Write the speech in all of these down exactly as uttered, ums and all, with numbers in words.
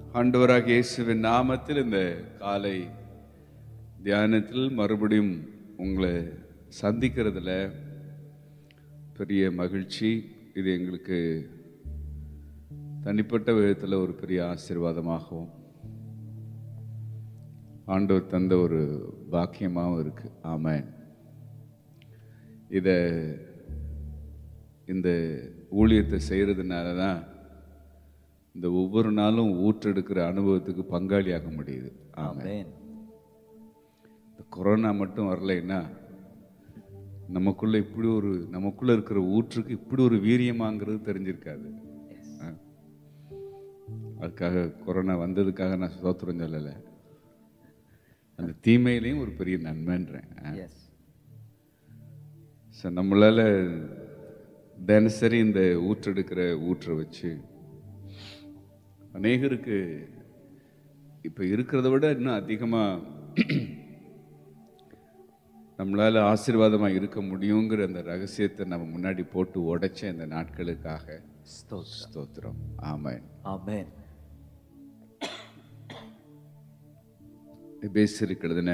ஆண்டவராகிய இயேசுவின் நாமத்தில் இந்த காலை தியானத்தில் மறுபடியும் உங்களை சந்திக்கிறதுல பெரிய மகிழ்ச்சி. இது எங்களுக்கு தனிப்பட்ட விதத்தில் ஒரு பெரிய ஆசீர்வாதமாகவும் ஆண்டவர் தந்த ஒரு பாக்கியமாகவும் இருக்கு. ஆமென். இதை இந்த ஊழியத்தை செய்கிறதுனால தான் இந்த ஒவ்வொரு நாளும் ஊற்றெடுக்கிற அனுபவத்துக்கு பங்காளியாக முடியுது. ஆமென். இந்த கொரோனா மட்டும் வரலைன்னா நமக்குள்ள இப்படி ஒரு நமக்குள்ள இருக்கிற ஊற்றுக்கு இப்படி ஒரு வீரியமாங்கிறது தெரிஞ்சிருக்காது. அதுக்காக கொரோனா வந்ததுக்காக நான் ஸ்தோத்திரம் சொல்லலை, அந்த தீமையிலையும் ஒரு பெரிய நன்மைன்றேன். நம்மளால தினசரி இந்த ஊற்றெடுக்கிற ஊற்றை வச்சு அநேகருக்கு இப்போ இருக்கிறத விட இன்னும் அதிகமாக நம்மளால் ஆசீர்வாதமாக இருக்க முடியுங்கிற அந்த ரகசியத்தை நம்ம முன்னாடி போட்டு உடைச்ச இந்த நாட்களுக்காக ஸ்தோத்திரம். ஆமென். ஆமென். எபேசியருக்கு எழுதின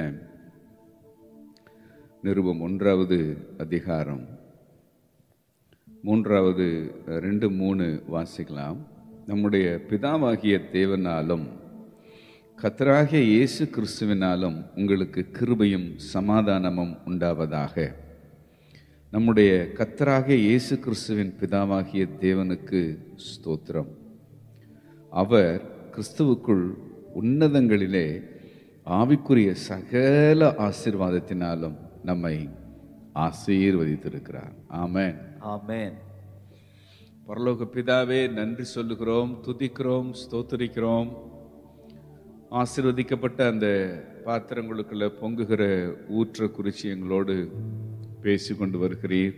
நிருபம் ஒன்றாவது அதிகாரம் மூன்றாவது ரெண்டு மூணு வாசிக்கலாம். நம்முடைய பிதாவாகிய தேவனாலும் கர்த்தராகிய இயேசு கிறிஸ்துவினாலும் உங்களுக்கு கிருபையும் சமாதானமும் உண்டாவதாக. நம்முடைய கர்த்தராகிய இயேசு கிறிஸ்துவின் பிதாவாகிய தேவனுக்கு ஸ்தோத்திரம். அவர் கிறிஸ்துவுக்குள் உன்னதங்களிலே ஆவிக்குரிய சகல ஆசீர்வாதத்தினாலும் நம்மை ஆசீர்வதித்திருக்கிறார். ஆமென். ஆமென். பரலோக பிதாவே, நன்றி சொல்லுகிறோம், துதிக்கிறோம், ஸ்தோத்திரிக்கிறோம். ஆசீர்வதிக்கப்பட்ட அந்த பாத்திரங்களுக்குள்ள பொங்குகிற ஊற்ற குறிச்சி எங்களோடு பேசி கொண்டு வருகிறீர்.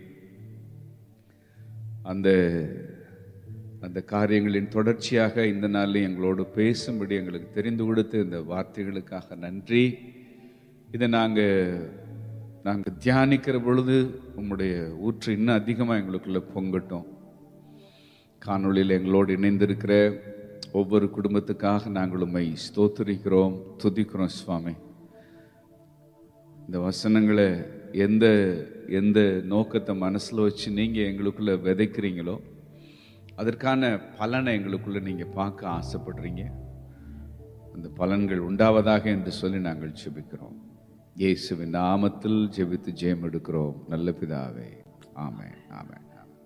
அந்த அந்த காரியங்களின் தொடர்ச்சியாக இந்த நாளில் எங்களோடு பேசும்படி எங்களுக்கு தெரிந்து கொடுத்து இந்த வார்த்தைகளுக்காக நன்றி. இதை நாங்கள் நாங்கள் தியானிக்கிற பொழுது உம்முடைய ஊற்று இன்னும் அதிகமாக எங்களுக்குள்ள பொங்கட்டும். காணொளியில் எங்களோடு இணைந்திருக்கிற ஒவ்வொரு குடும்பத்துக்காக நாங்கள் உம்மை ஸ்தோத்திரிக்கிறோம், துதிக்கிறோம் சுவாமி. இந்த வசனங்களை எந்த எந்த நோக்கத்தை மனசில் வச்சு நீங்கள் எங்களுக்குள்ள விதைக்கிறீங்களோ அதற்கான பலனை எங்களுக்குள்ள நீங்கள் பார்க்க ஆசைப்படுறீங்க. அந்த பலன்கள் உண்டாவதாக என்று சொல்லி நாங்கள் ஜெபிக்கிறோம். இயேசுவின் நாமத்தில் ஜெபித்து ஜெயம் எடுக்கிறோம் நல்ல பிதாவே. ஆமென். ஆமென்.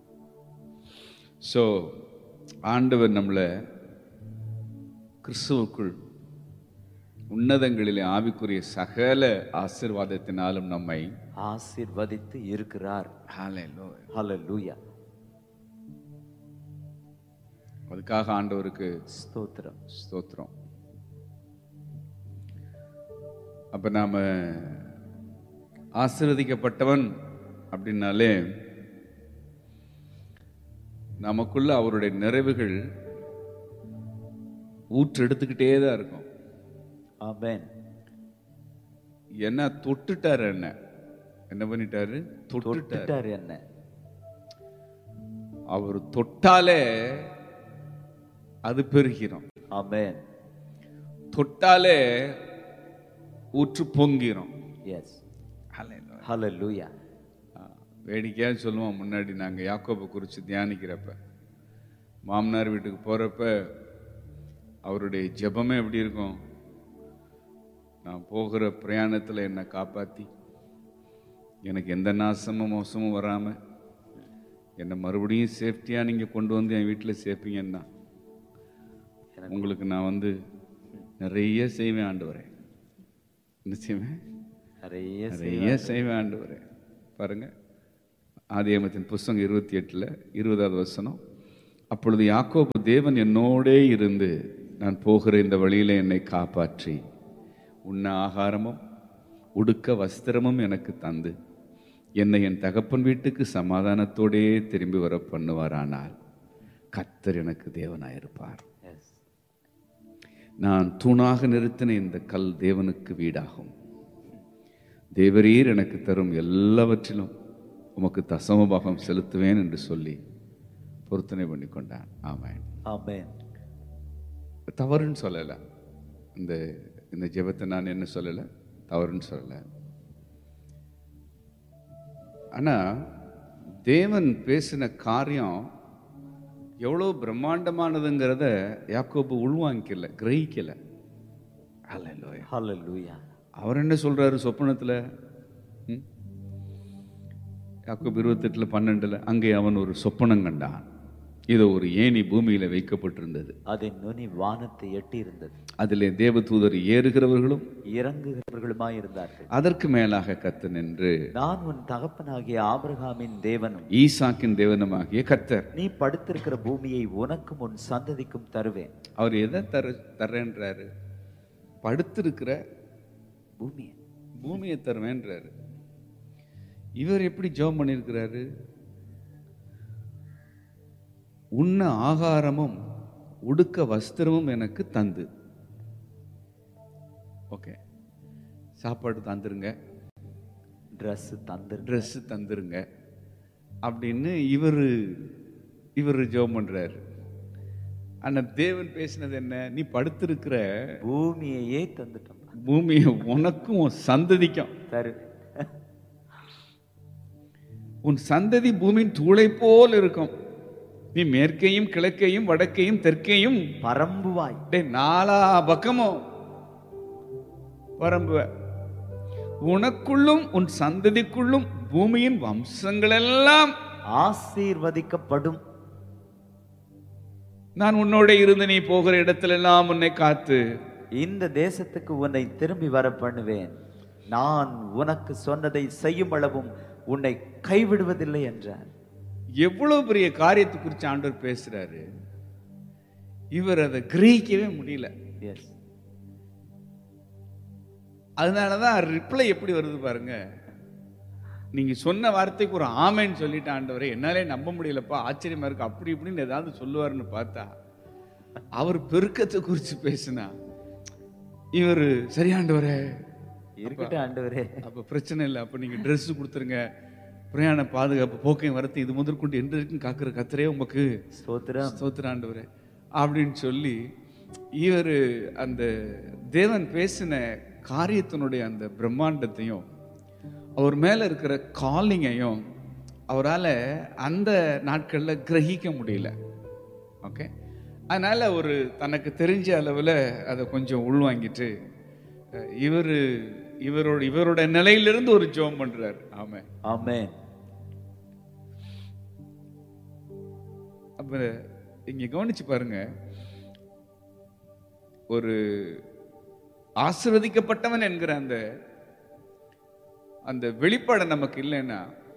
ஸோ ஆண்டவர் நம்மளை கிறிஸ்துவுக்குள் உன்னதங்களிலே ஆவிக்குரிய சகல ஆசீர்வாதத்தினாலும் நம்மை ஆசீர்வதித்து இருக்கிறார். ஹல்லேலூயா. ஹல்லேலூயா. அதுக்காக ஆண்டவருக்கு ஸ்தோத்திரம் ஸ்தோத்திரம். அப்ப நாம ஆசீர்வதிக்கப்பட்டவன் அப்படின்னாலே நமக்குள்ள அவருடைய நிறைவுகள் ஊற்றெடுத்துக்கிட்டே தான் இருக்கும். ஆமென். என்ன தொட்டுட்டாரு, என்ன என்ன பண்ணிட்டாரு, தொட்டுட்டாரு என்ன. அவர் தொட்டாலே அது பெருகிறோம். ஆமென். தொட்டாலே ஊற்று பொங்கிரும். எஸ். ஹல்லேலூயா. வேடிக்கையாக சொல்லுவோம், முன்னாடி நாங்கள் யாக்கோபை குறித்து தியானிக்கிறப்ப மாமனார் வீட்டுக்கு போகிறப்ப அவருடைய ஜெபமே எப்படி இருக்கும், நான் போகிற பிரயாணத்தில் என்னை காப்பாற்றி எனக்கு எந்த நாசமும் மோசமும் வராமல் என்னை மறுபடியும் சேஃப்டியாக நீங்கள் கொண்டு வந்து என் வீட்டில் சேர்ப்பீங்கன்னா உங்களுக்கு நான் வந்து நிறைய செய்வேன் ஆண்டவரே. என்ன செய்வேன்? நிறைய நிறைய செய்வேன் ஆண்டவரே. பாருங்க, ஆதியாகமத்தின் புஸ்தகம் இருபத்தி எட்டுல இருபதாவது வசனம். அப்பொழுது யாக்கோபு, தேவன் என்னோடே இருந்து நான் போகிற இந்த வழியில என்னை காப்பாற்றி உண்ண ஆகாரமும் உடுக்க வஸ்திரமும் எனக்கு தந்து என்னை என் தகப்பன் வீட்டுக்கு சமாதானத்தோடே திரும்பி வர பண்ணுவாரானால் கர்த்தர் எனக்கு தேவனாயிருப்பார். நான் தூணாக நிறுத்தின இந்த கல் தேவனுக்கு வீடாகும். தேவரீர் எனக்கு தரும் எல்லாவற்றிலும் உமக்கு தசமபாகம் செலுத்துவேன் என்று சொல்லி பொருத்தனை பண்ணி கொண்டான். ஆமென். ஆமென். தவறுன்னு சொல்லலை. இந்த இந்த ஜெபத்தை நான் என்ன சொல்லலை, தவறுன்னு சொல்லலை. ஆனால் தேவன் பேசின காரியம் எவ்வளோ பிரம்மாண்டமானதுங்கிறத யாக்கோபு உள்வாங்கிக்கல, கிரகிக்கல. ஹல்லேலூயா, ஹல்லேலூயா. அவர் என்ன சொல்றாரு சொப்பனத்தில்? யாக்கோபு இருபத்தெட்டுல பன்னெண்டுல அங்கே அவன் ஒரு சொப்பனம் கண்டான். இது ஒரு ஏணி பூமியில வைக்கப்பட்டிருந்தது, அதன் நுனி வானத்தை எட்டி இருந்தது, அதிலே தேவதூதர் ஏறுகிறவர்களும் இறங்குகிறவர்களுமாய் இருந்தார்கள். அதற்கு மேலாக கர்த்தர் நின்று, நான் உன் தகப்பனாகிய ஆபிரகாமின் தேவனும் ஈசாக்கின் தேவனுமாகிய கர்த்தர், நீ படுத்திருக்கிற பூமியை உனக்கும் உன் சந்ததிக்கும் தருவேன். அவர் எதை தர தர்றேன்றாரு? படுத்திருக்கிற பூமியை பூமியை தருவேன்றாரு. இவர் எப்படி ஜெபம் பண்ணியிருக்கிறாரு? உண்ண ஆகாரமும் உடுக்க வஸ்திரமும் எனக்கு தந்து. ஓகே, சாப்பாடு தந்துருங்க, ட்ரெஸ் தந்து ட்ரெஸ் தந்துருங்க அப்படின்னு இவர் இவர் ஜெபம் பண்றாரு. ஆனா தேவன் பேசினது என்ன? நீ படுத்திருக்கிற பூமியையே தந்துட்டோம், பூமியை உனக்கும் உன் சந்ததிக்கும் தரு. உன் சந்ததி பூமியின் தூளை போல் இருக்கும். நீ மேற்கையும் கிழக்கையும் வடக்கையும் தெற்கையும் பரம்புவாய். நாலா பக்கமும் பரம்புவ. உனக்குள்ளும் உன் சந்ததிக்குள்ளும் பூமியின் வம்சங்கள் எல்லாம் ஆசீர்வதிக்கப்படும். நான் உன்னோட இருந்து நீ போகிற இடத்துல எல்லாம் உன்னை காத்து இந்த தேசத்துக்கு உன்னை திரும்பி வர பண்ணுவேன். நான் உனக்கு சொன்னதை செய்யும் அளவும் உன்னை கைவிடுவதில்லை என்றார். எவ்வளவு பெரிய காரியத்தை குறித்து ஆண்டவர் பேசுறாரு. இவர் அதை கிரகிக்கவே முடியல. எஸ், அதனாலதான் ரிப்ளை எப்படி வருது பாருங்க. நீங்க சொன்ன வார்த்தைக்கு ஒரு ஆமைன்னு சொல்லிட்டு, ஆண்டவரே என்னாலே நம்ப முடியலப்பா, ஆச்சரியமா இருக்கு, அப்படி இப்படின்னு ஏதாவது சொல்லுவாருன்னு பார்த்தா அவர் பெருக்கத்தை குறித்து பேசினா இவர் சரி ஆண்டவரே இருக்கட்டும் ஆண்டவரே, அப்ப பிரச்சனை இல்லை, அப்ப நீங்க ட்ரெஸ் கொடுத்துருங்க, பிரயாண பாதுகாப்பு போக்கையும் வரத்து இது முதற்கொண்டு என்று இருக்கும் காக்கிற கத்தரே உமக்கு ஸ்தோத்திரம் ஸ்தோத்திரம் ஆண்டவரே அப்படின்னு சொல்லி இவர் அந்த தேவன் பேசின காரியத்தினுடைய அந்த பிரம்மாண்டத்தையும் அவர் மேல இருக்கிற காலிங்கையும் அவரால் அந்த நாட்களில் கிரகிக்க முடியல. ஓகே, அதனால ஒரு தனக்கு தெரிஞ்ச அளவில் அதை கொஞ்சம் உள்வாங்கிட்டு இவர் இவரோட இவரோட நிலையிலிருந்து ஒரு ஜெபம் பண்றாரு. ஆமென், ஆமென். அப்ப இங்க கவனிச்சு பாருங்க, ஒரு ஆசீர்வதிக்கப்பட்டவன் என்கிற அந்த அந்த வெளிப்பாடு நமக்கு இல்லைன்னா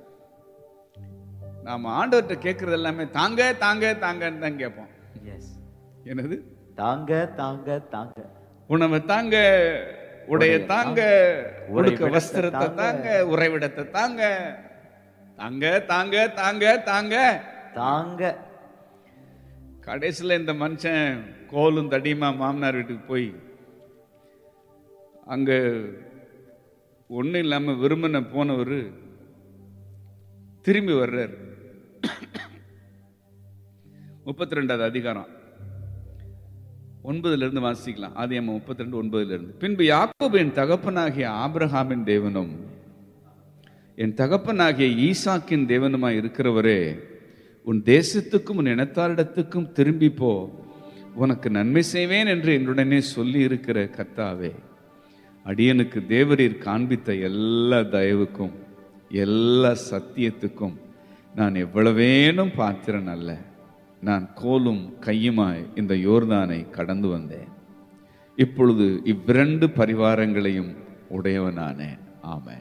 நாம ஆண்டவர்கிட்ட கேட்கறது எல்லாமே தாங்க தாங்க தாங்கன்னு தான் கேட்போம். எஸ், என்னது? தாங்க தாங்க தாங்க, உணவை தாங்க, உடைய தாங்க, உடுக்க வஸ்திரத்தை தாங்க, உறைவிடத்தை தாங்க, தாங்க தாங்க தாங்க தாங்க தாங்க. கடைசியில் இந்த மனுஷன் கோலும் தடியுமா மாமனார் வீட்டுக்கு போய் அங்க ஒன்றும் இல்லாமல் விரும்பின போனவர் திரும்பி வர்றார். முப்பத்தி ரெண்டாவது அதிகாரம் ஒன்பதுல இருந்து வாசிக்கலாம். ஆதியாகமம் முப்பத்தி ரெண்டு ஒன்பதுல இருந்து. பின்பு யாக்கோபு என் தகப்பனாகிய ஆபிரகாமின் தேவனும் என் தகப்பனாகிய ஈசாக்கின் தேவனுமாய் இருக்கிறவரே, உன் தேசத்துக்கும் உன் இனத்தாரிடத்துக்கும் திரும்பி போ, உனக்கு நன்மை செய்வேன் என்று என்னுடனே சொல்லி இருக்கிற கர்த்தாவே, அடியனுக்கு தேவரீர் காண்பித்த எல்லா தயவுக்கும் எல்லா சத்தியத்துக்கும் நான் எவ்வளவேனும் பாத்திரன் அல்ல. நான் கோலும் கையுமாய் இந்த யோர்தானை கடந்து வந்தேன். இப்பொழுது இவ்விரண்டு பரிவாரங்களையும் உடையவனானேன். ஆமென்.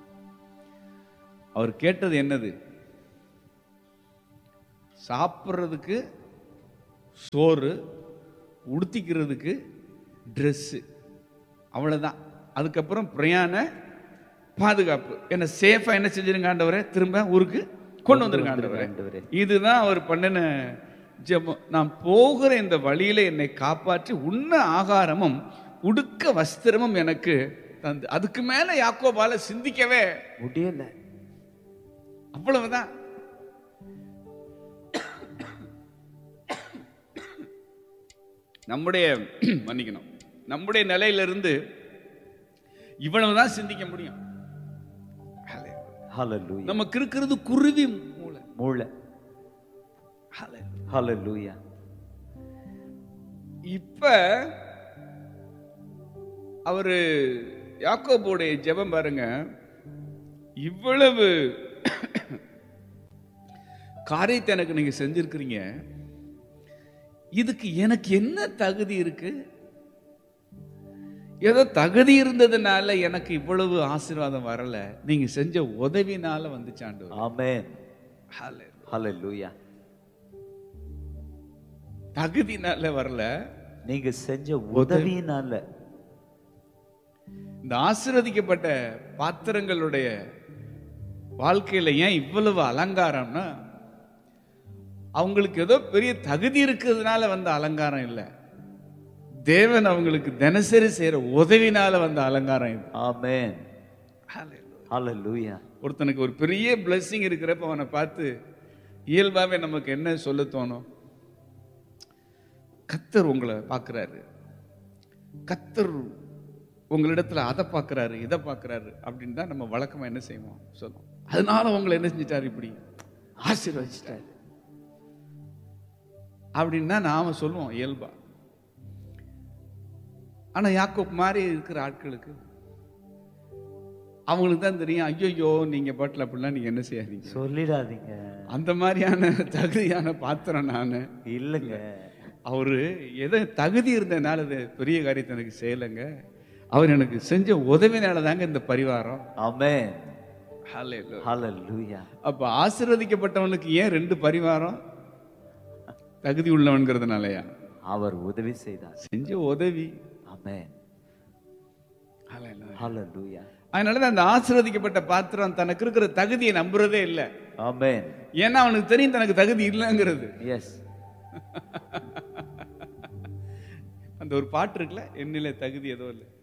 அவர் கேட்டது என்னது? சாப்பிட்றதுக்கு சோறு, உடுத்திக்கிறதுக்கு ட்ரெஸ்ஸு, அவ்வளோதான். அதுக்கப்புறம் பிரயாண பாதுகாப்பு. என்ன சேஃபா என்ன செஞ்சிருங்க ஆண்டவரே, திரும்ப ஊருக்கு கொண்டு வந்துருங்க ஆண்டவரே. இதுதான் அவர் பண்ணின ஜெபம். நான் போகிற இந்த வழியில என்னை காப்பாற்றி உண்ண ஆகாரமும் உடுக்க வஸ்திரமும் எனக்கு தந்து. அதுக்கு மேல யாக்கோபால சிந்திக்கவே முடியல. அவ்வளவுதான். நம்முடைய மன்னிக்கணும் நம்முடைய நிலையிலிருந்து இவ்வளவுதான் சிந்திக்க முடியும். ஹல்லேலூயா. நமக்கு இருக்கிறது குருவி மூளை மூளை. ஹல்லேலூயா. இப்ப அவரு யாக்கோபுடைய ஜெபம் பாருங்க, இவ்வளவு காரியத்தை எனக்கு நீங்க செஞ்சிருக்கிறீங்க, இதுக்கு எனக்கு என்ன தகுதி இருக்கு? ஏதோ தகுதி இருந்ததுனால எனக்கு இவ்வளவு ஆசீர்வாதம் வரல, நீங்க செஞ்ச உதவினால வந்துச்சு ஆண்டவரே. ஆமென். ஹல்லேலூயா. தகுதினால வரல, நீங்க செஞ்ச உதவினால. இந்த ஆசீர்வதிக்கப்பட்ட பாத்திரங்களுடைய வாழ்க்கையில ஏன் இவ்வளவு அலங்காரம்னா, அவங்களுக்கு ஏதோ பெரிய தகுதி இருக்கிறதுனால வந்த அலங்காரம் இல்லை, தேவன் அவங்களுக்கு தினசரி செய்யற உதவினால வந்த அலங்காரம் இது. ஆமென். ஹல்லேலூயா. ஒருத்தனுக்கு ஒரு பெரிய பிளெஸிங் இருக்கிறப்ப அவனை பார்த்து இயல்பாவே நமக்கு என்ன சொல்ல தோணும்? கர்த்தர் உங்களை பார்க்கிறாரு, கர்த்தர் உங்களிடத்துல அதை பார்க்கிறாரு இதை பார்க்கிறாரு அப்படின்னு தான் நம்ம வழக்கமா என்ன செய்வோம் சொல்லுவோம். அதனால உங்களை என்ன செஞ்சிட்டாரு, இப்படி ஆசீர்வதிச்சிட்டாரு அப்படின்னா நாம சொல்லுவோம் இயல்பா. ஆனா யாக்கோப் மாதிரி இருக்கிற ஆட்களுக்கு அவங்களுக்கு தான் தெரியும், ஐயோ நீங்க பாட்டில் அப்படிலாம் நீங்க என்ன செய்யாதீங்க, சொல்லிடாதீங்க, அந்த மாதிரியான தகுதியான பாத்திரம் நானு இல்லைங்க. அவரு எதை தகுதி இருந்ததுனால பெரிய காரியத்தை எனக்கு செய்யலைங்க, அவர் எனக்கு செஞ்ச உதவினால தாங்க இந்த பரிவாரம். ஆமென். ஹல்லேலூயா. அப்ப ஆசீர்வதிக்கப்பட்டவனுக்கு ஏன் ரெண்டு பரிவாரம்? தகுதி உள்ளவன்கிறதுனாலயா? அவர் உதவி செய்தார், செஞ்ச உதவி. ஆமென். ஹல்லேலூயா. அதனாலதான் அந்த ஆசீர்வதிக்கப்பட்ட பாத்திரம் தனக்கு இருக்கிற தகுதியை நம்புறதே இல்லை. ஆமென். ஏன்னா அவனுக்கு தெரியும் தனக்கு தகுதி இல்லைங்கிறது. எஸ். அந்த ஒரு பாட்டு இருக்குல்ல, என்னில தகுதி ஏதோ இல்லை,